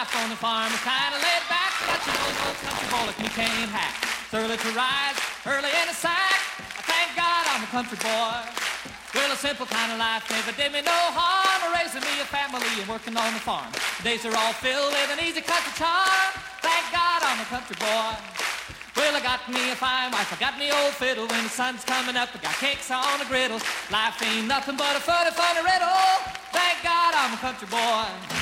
life on the farm is kind of laid back. Got your old country boy like me can't hack. It's early to rise, early in the sack. I thank God I'm a country boy. Well, a simple kind of life never did me no harm. Raising me a family and working on the farm. The days are all filled with an easy country charm. Thank God I'm a country boy. Well, I got me a fine wife, I got me old fiddle. When the sun's coming up, I got cakes on the griddle. Life ain't nothing but a funny, funny riddle. Thank God I'm a country boy.